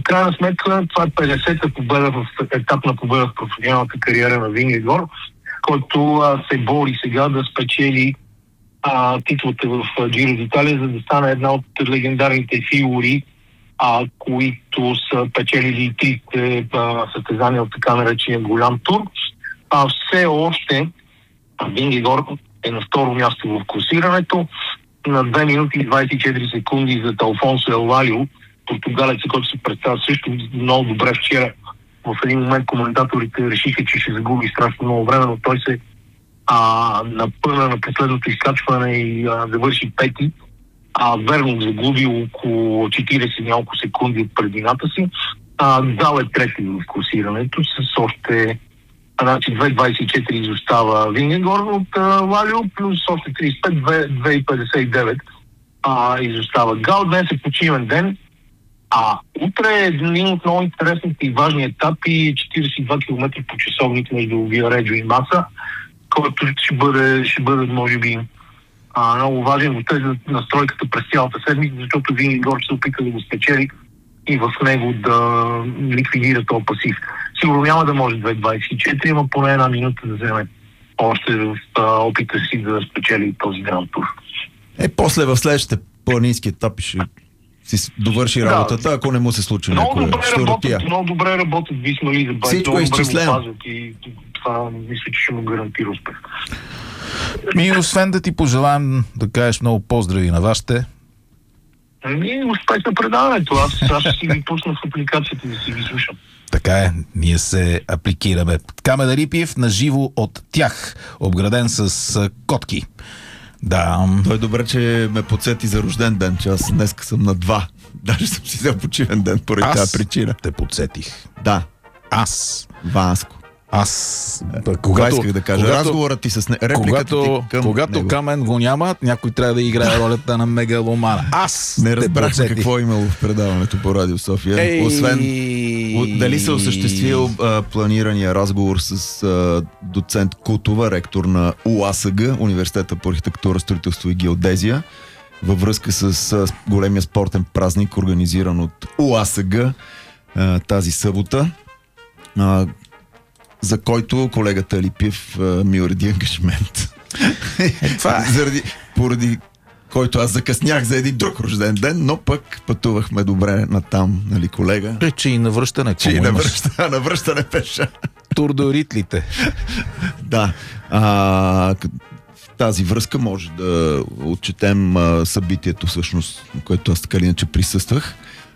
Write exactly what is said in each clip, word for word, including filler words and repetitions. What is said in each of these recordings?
В крайна сметка това е петдесета победа в етапна победа в професионалната кариера на Вингегор, който а, се бори сега да спечели а, титлата в Джиро d'Италия, за да стане една от легендарните фигури, а, които са печелили трите състезания от така наречения голям тур. А все още Вингегор е на второ място в класирането, на две минути и двадесет и четири секунди за Алфонсо Елвалио, португалеца, който се представя също много добре вчера. В един момент коментаторите решиха, че ще загуби страшно много време, но той се а, напъна на последното изкачване и а, завърши пети. А, верно загуби около четиридесет няколко секунди от предината си. А, дал е трети в класирането с още значи две двадесет и четири изостава Вингегор от а, Лалио, плюс още тридесет и пет, две петдесет и девет а, изостава Гал. Днес е почивен ден. А утре е един от много интересните и важни етапи, четиридесет и два километра по часовник между Виареджо и Маса, който ще бъде, ще бъде може би, а, много важен от тези настройката през цялата седмица, защото Вингегор ще се опита да го спечели и в него да ликвидира този пасив. Сигурно няма да може две двадесет и четири, ама поне една минута да вземе още в а, опита си да спечели този гранд тур. Е, после в следващите планински етапи ще си довърши работата, да, ако не му се случи много някоя добре работят, много добре работят Висма Лиза. Всичко е изчислено. И това мисля, че ще му гарантира успех. Ми, освен да ти пожелаем да кажеш много поздрави на вашите. Ами, успех на предаването. Аз, аз ще си ги пусна в апликацията да си ги слушам. Така е, ние се апликираме. Камен Рипиев на живо от тях, обграден с котки. Да. Той е добре, че ме подсети за рожден ден, че аз днес съм на два. Даже съм си взел почивен ден поради тази причина. Те подсетих. Да. Аз. Васко. Аз. Когато исках да кажа, когато, разговорът ти с не... репликата когато, ти към когато него. Камен го няма, някой трябва да играе ролята на мегаломана. Аз не разбрахме какво е имало в предаването по Радио София. Ей... Освен дали се осъществил а, планирания разговор с а, доцент Кутова, ректор на УАСГ, Университета по архитектура, строителство и геодезия, във връзка с а, големия спортен празник, организиран от УАСГ а, тази събота, а, за който колегата Липиев а, ми уреди ангажимент. Това Заради, поради който аз закъснях за един друг рожден ден, но пък пътувахме добре натам, нали, колега? Е, че и навръщане. Че и навръщане, навръщане пеша. Тур до Ритлите. Да. А, в тази връзка може да отчетем а, събитието, всъщност, което аз така или иначе присъствах.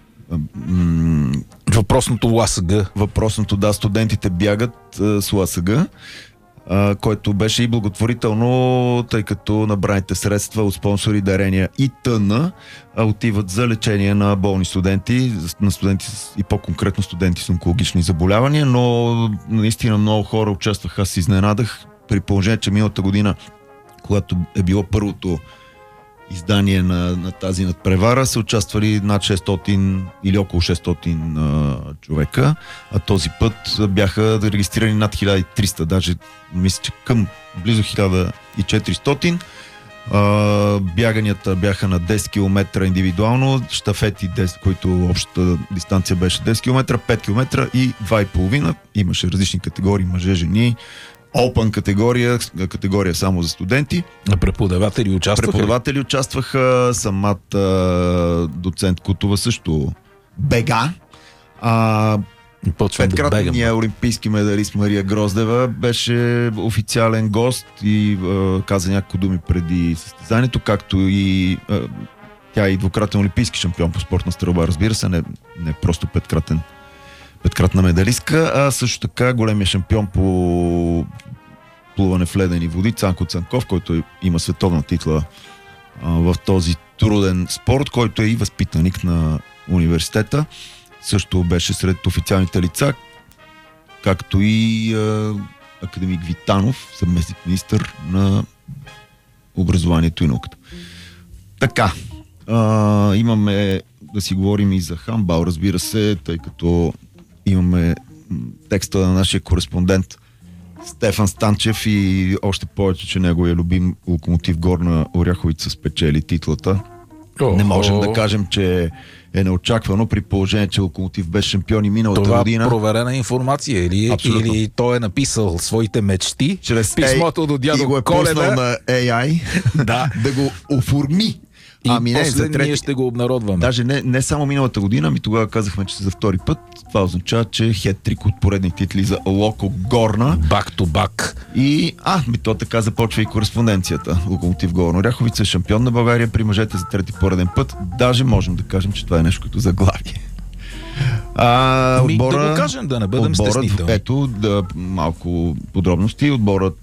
М- Въпросното УАСГ. Въпросното, да, студентите бягат а, с УАСГ, Uh, който беше и благотворително, тъй като набраните средства от спонсори, дарения и т.н. отиват за лечение на болни студенти, на студенти и по-конкретно студенти с онкологични заболявания, но наистина много хора участваха. Аз се изненадах, при положение, че миналата година, когато е било първото издание на, на тази надпревара, са участвали над шестстотин или около шестстотин а, човека, а този път бяха регистрирани над хиляда и триста, даже мисля, че към близо хиляда и четиристотин. А, бяганията бяха на десет километра индивидуално, щафети, десет, които общата дистанция беше десет километра, пет километра и два и половина. Имаше различни категории, мъже, жени, Open категория, категория само за студенти. А преподаватели участваха? Преподаватели участваха, самата доцент Кутова също бега. А, петкратният да олимпийски медалист Мария Гроздева беше официален гост и а, каза няколко думи преди състезанието, както и а, тя и двукратен олимпийски шампион по спортна стрелба, разбира се, не, не просто петкратен петкратна медалистка, а също така големия шампион по плуване в ледени води Цанко Цанков, който има световна титла а, в този труден спорт, който е и възпитаник на университета. Също беше сред официалните лица, както и а, академик Витанов, съместник министър на образованието и науката. Така, а, имаме да си говорим и за хандбал, разбира се, тъй като имаме текста на нашия кореспондент Стефан Станчев и още повече, че неговия любим Локомотив Горна Оряховица спечели титлата О, не можем о, да кажем, че е неочаквано при положение, че Локомотив беше шампион и миналата това година. Това проверена информация или, или той е написал своите мечти чрез писмото A... до дядо и го е пуснал на Ей Ай да. да го оформи. И ами не, после трети... ние ще го обнародваме. Даже не, не само миналата година, ами тогава казахме, че за втори път. Това означава, че хет-трик от поредни титли за Локо Горна. Бак ту бак. И, а, ми то така започва и кореспонденцията. Локомотив Горна Оряховица е шампион на България при мъжете за трети пореден път. Даже можем да кажем, че това е нещо като заглавие. А, ами, отбора, да го кажем, да не бъдем отборът, стеснителни. Ето, да, малко подробности. Отборът,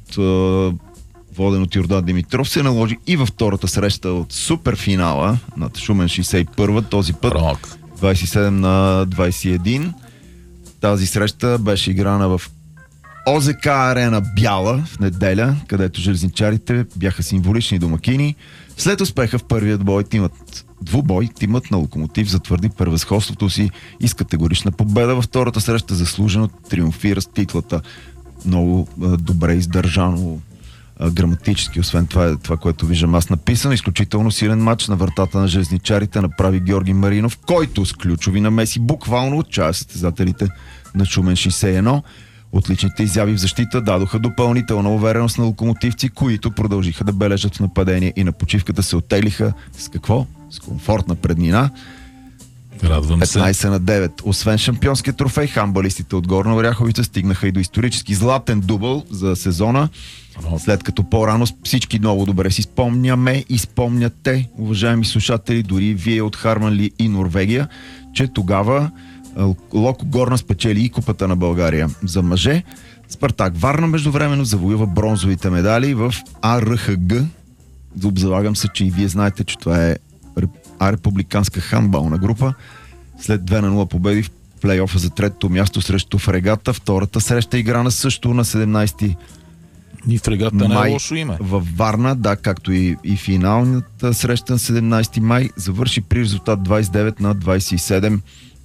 воден от Йордан Димитров, се наложи и във втората среща от суперфинала над Шумен шейсет и първа, този път Рок. двайсет и седем на двайсет и едно. Тази среща беше играна в О Зе Ка Арена Бяла в неделя, където железничарите бяха символични домакини. След успеха в първият бой, тимът, двубой, тимът на Локомотив затвърди превъзходството си и с категорична победа във втората среща заслужено триумфира с титлата. Много а, добре издържано а, граматически, освен това, това, което виждам аз написано. Изключително силен матч на вратата на железничарите направи Георги Маринов, който с ключови намеси буквално отчая състезателите на Шумен шейсет и едно. Отличните изяви в защита дадоха допълнителна увереност на локомотивци, които продължиха да бележат в нападение и на почивката се оттеглиха с какво? С комфортна преднина. Радвам се. петнайсет на девет. Освен шампионския трофей, хандбалистите от Горна Оряховица стигнаха и до исторически златен дубъл за сезона, след като по-рано всички много добре си спомняме и спомняте, уважаеми слушатели, дори вие от Харманли и Норвегия, че тогава Локо Горна спечели и Купата на България за мъже. Спартак Варна междувременно завоюва бронзовите медали в А Р Х Г. Обзалагам се, че и вие знаете, че това е А републиканска хандбална група. След две на нула победи в плейофа за третото място срещу Фрегата. Втората среща играна също на седемнайсети и Фрегата не е лошо име. Във Варна, да, както и, и финалната среща на седемнайсети май завърши при резултат двайсет и девет на двайсет и седем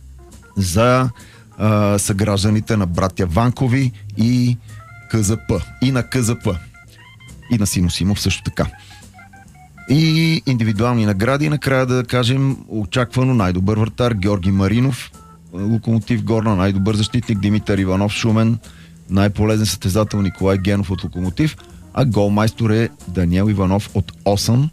за а, съгражданите на братя Ванкови и К З П. И на К З П. И на Симо Симов също така. И индивидуални награди. Накрая да кажем очаквано най-добър вратар Георги Маринов, Локомотив Горна, най-добър защитник Димитър Иванов Шумен, най-полезен състезател Николай Генов от Локомотив, а голмайстор е Даниел Иванов от Осъм.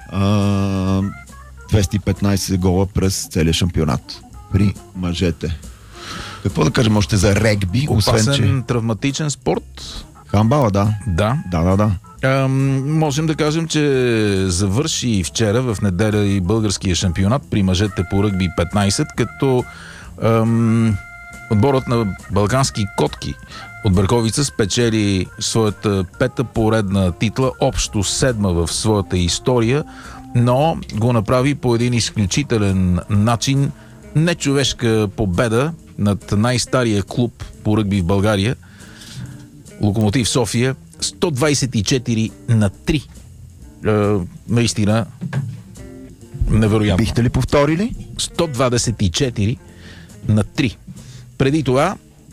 А, двеста и петнайсет гола през целия шампионат при мъжете. Какво да кажем още за регби? Опасен, освен, че... травматичен спорт. Хандбала, да. Да. Да, да, да. Ам, можем да кажем, че завърши вчера в неделя и българския шампионат при мъжете по ръгби петнайсет, като ам, отборът на балкански котки от Берковица спечели своята пета поредна титла, общо седма в своята история, но го направи по един изключителен начин. Нечовешка победа над най-стария клуб по ръгби в България, Локомотив София, сто двайсет и четири на три. Е, наистина невероятно. Бихте ли повторили? сто двайсет и четири на три. Преди това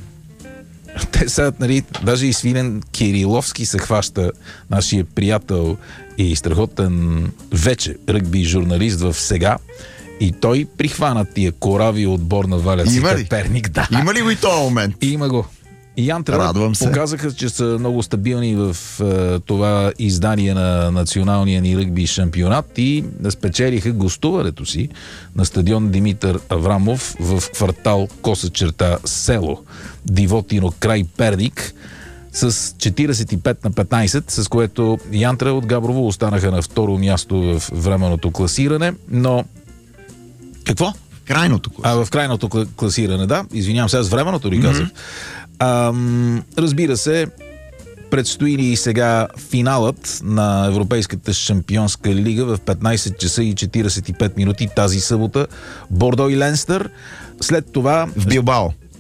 те са, нали, даже и Свилен Кириловски се хваща, нашия приятел и страхотен вече ръгби журналист в Сега, и той прихвана тия корави отбор на Валяците Перник. Да. Има ли го и този момент? Има го. И Янтра показаха, че са много стабилни в е, това издание на националния ни ръгби шампионат и спечелиха гостуването си на стадион Димитър Аврамов в квартал Коса черта село Дивотино край Перник с четирийсет и пет на петнайсет, с което Янтра от Габрово останаха на второ място в временното класиране, но какво? Крайното класиране. А, в крайното класиране, да. Извинявам се, аз временното ли казах. Mm-hmm. Ам, разбира се, предстои ли и сега финалът на Европейската шампионска лига в петнайсет часа и четирийсет и пет минути тази събота. Бордо и Ленстър. След това... В Билбао.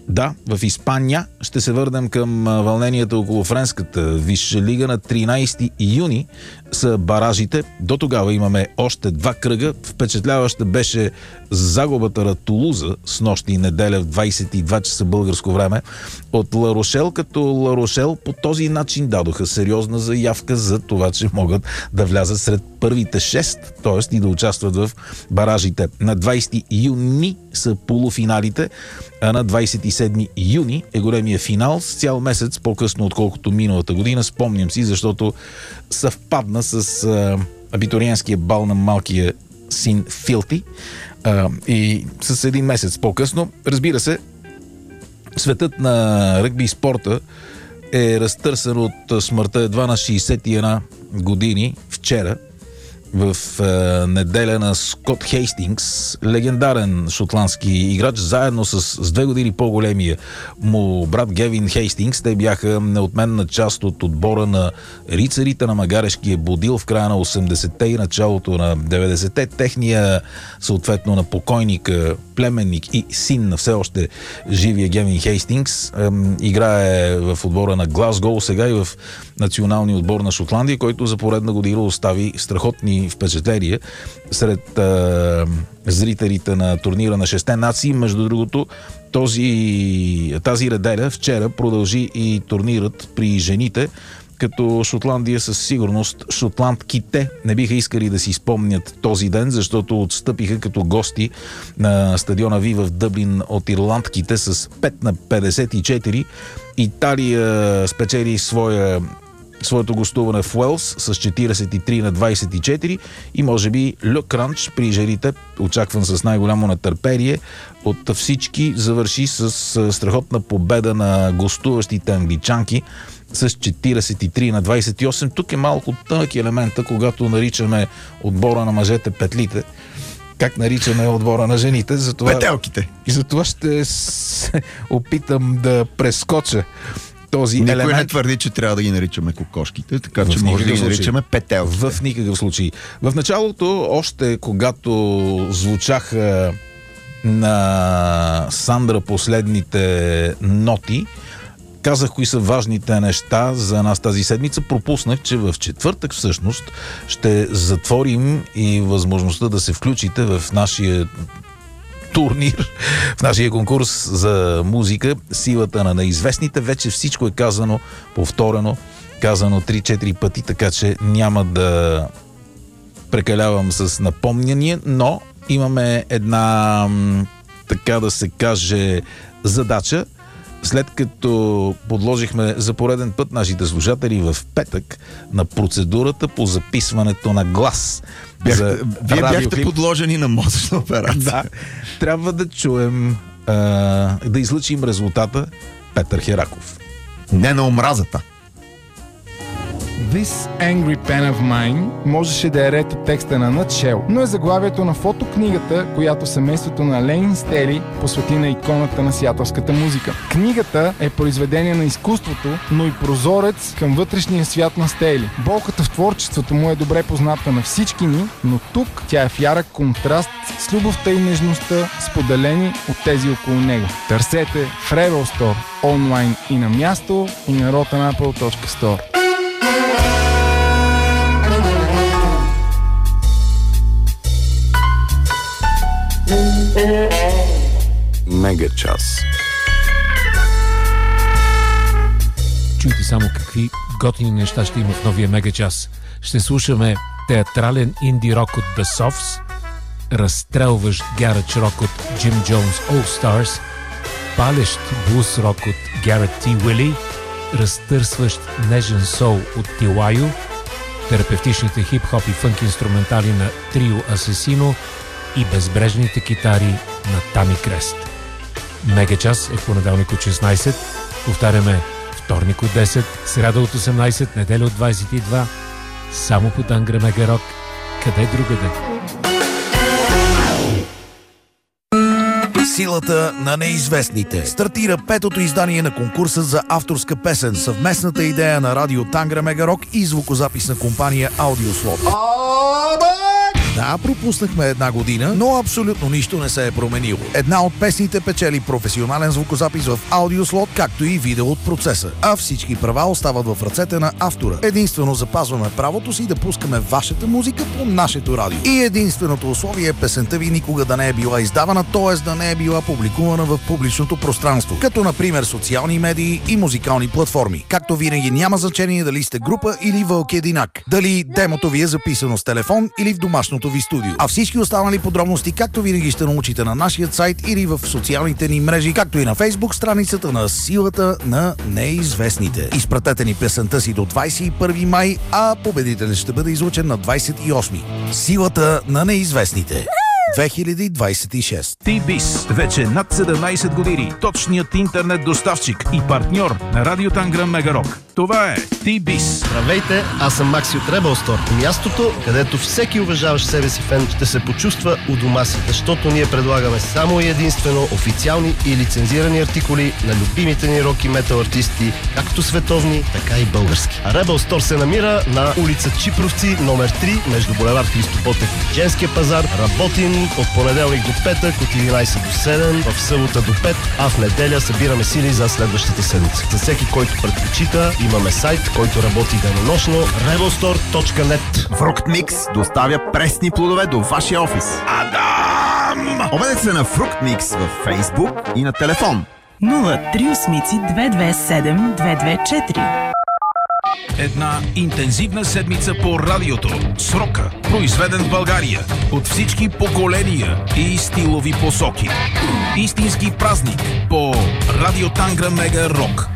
Да, в Испания ще се върнем към вълненията около френската висша лига. На тринайсети юни са баражите. До тогава имаме още два кръга. Впечатляваща беше загубата на Тулуза с нощи и неделя в двайсет и два часа българско време от Ла Рошел, като Ла Рошел по този начин дадоха сериозна заявка за това, че могат да влязат сред първите шест, т.е. и да участват в баражите. На двайсети юни са полуфиналите, а на двайсет и седми юни е големия финал с цял месец по-късно, отколкото миналата година. Спомням си, защото съвпадна с а, абитуриентския бал на малкия син Филти а, и с един месец по-късно. Разбира се, светът на ръгби спорта е разтърсен от смъртта едва на шейсет и една години вчера, в е, неделя, на Скот Хейстингс, легендарен шотландски играч, заедно с, с две години по-големия му брат Гевин Хейстингс. Те бяха неотменна част от отбора на рицарите на магарешкия Будил в края на осемдесетте и началото на деветдесетте. Техния, съответно, на покойника племенник и син на все още живия Гевин Хейстингс, е, играе в отбора на Глазгоу, сега и в националния отбор на Шотландия, който за поредна година остави страхотни впечатления сред а, зрителите на турнира на шесте нации. Между другото, този, тази неделя, вчера, продължи и турнирът при жените, като Шотландия със сигурност, шотландките не биха искали да си спомнят този ден, защото отстъпиха като гости на стадиона Вива в Дъблин от ирландките с пет на петдесет и четири. Италия спечели своя своето гостуване в Уелс с четирийсет и три на двайсет и четири и може би Ле Кранч при жените, очакван с най-голямо нетърпение от всички, завърши с страхотна победа на гостуващите англичанки с четирийсет и три на двайсет и осем. Тук е малко тънък елемента, когато наричаме отбора на мъжете петлите. Как наричаме отбора на жените? Затова... Петелките. И затова ще се опитам да прескоча този Никой елемент. не твърди, че трябва да ги наричаме кокошките, така че може да ги наричаме петелките. В никакъв случай. В началото, още когато звучаха на Сандра последните ноти, казах кои са важните неща за нас тази седмица. Пропуснах, че в четвъртък всъщност ще затворим и възможността да се включите в нашия турнир, в нашия конкурс за музика Силата на неизвестните. Вече всичко е казано, повторено, казано три-четири пъти, така че няма да прекалявам с напомняния, но имаме една, така да се каже, задача. След като подложихме за пореден път нашите слушатели в петък на процедурата по записването на глас. Бях, за вие бяхте подложени на мозъчна операция. Да, трябва да чуем, а, да излъчим резултата Петър Хераков. Не на омразата. This angry pen of mine можеше да е ред от текста на Nutshell, но е заглавието на фотокнигата, която семейството на Ленин Стели посвети на иконата на сиатълската музика. Книгата е произведение на изкуството, но и прозорец към вътрешния свят на Стели. Болката в творчеството му е добре позната на всички ни, но тук тя е в ярък контраст с любовта и нежността, споделени от тези около него. Търсете в Rebel Store, онлайн и на място, и на rotten apple точка store. Мега час. Чуйте само какви готини неща ще има в новия Мега час. Ще слушаме театрален инди рок от The Softs, разстрелващ гарач рок от Jim Jones All Stars, палещ блус рок от Garrett T. Willie, разтърсващ нежен соул от Тилайо, терапевтичните хип-хоп и фънк инструментали на Трио Асесино и безбрежните китари на Тами Крест. Мега час е в понеделник от шестнайсет, повтаряме вторник от десет, сряда от осемнайсет, неделя от двайсет и два, само по Тангра Мега Рок, къде другаде. Силата на неизвестните. Стартира петото издание на конкурса за авторска песен, съвместната идея на радио Тангра Мега Рок и звукозаписна компания Аудиослот. Да, пропуснахме една година, но абсолютно нищо не се е променило. Една от песните печели професионален звукозапис в аудиослот, както и видео от процеса. А всички права остават в ръцете на автора. Единствено запазваме правото си да пускаме вашата музика по нашето радио. И единственото условие е песента ви никога да не е била издавана, т.е. да не е била публикувана в публичното пространство, като например социални медии и музикални платформи. Както винаги няма значение дали сте група или Вълки Единак, дали демото ви е записано с телефон или в домашното ви студио. А всички останали подробности, както винаги, ще научите на нашия сайт или в социалните ни мрежи, както и на Фейсбук страницата на Силата на неизвестните. Изпратете ни песента си до двадесет и първи май, а победителят ще бъде излучен на двадесет и осми. Силата на неизвестните. две хиляди двадесет и шеста. T-Biz. Вече над седемнадесет години. Точният интернет доставчик и партньор на Радио Тангра Мегарок. Това е T-Biz. Здравейте, аз съм Макси от Rebel Store. Мястото, където всеки уважаващ себе си фен ще се почувства у дома си, защото ние предлагаме само и единствено официални и лицензирани артикули на любимите ни рок и метал артисти, както световни, така и български. А Rebel Store се намира на улица Чипровци, номер три, между булевард Христо Ботев и Женския пазар. Работим от понеделник до петък, от единадесет до седем, в събота до пет, а в неделя събираме сили за следващата седмица. За всеки, който предпочита, имаме сайт, който работи денонощно rebel store точка net. Fruct Mix доставя пресни плодове до вашия офис. Адам! Обадете се на Fruct Mix във Facebook и на телефон нула три осем две две седем две две четири. Една интензивна седмица по радиото. С рока, произведен в България от всички поколения и стилови посоки. Истински празник по Радио Тангра Мега Рок.